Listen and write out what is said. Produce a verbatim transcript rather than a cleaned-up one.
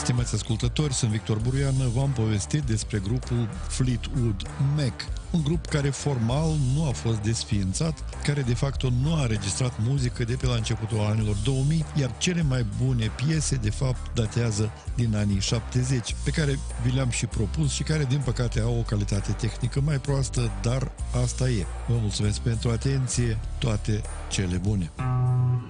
Stimați ascultători, sunt Victor Buruian, v-am povestit despre grupul Fleetwood Mac, un grup care formal nu a fost desființat, care de fapt nu a înregistrat muzică de pe la începutul anilor două mii, iar cele mai bune piese de fapt datează din anii șaptezeci, pe care vi le-am și propus și care din păcate au o calitate tehnică mai proastă, dar asta e. Vă mulțumesc pentru atenție, toate cele bune!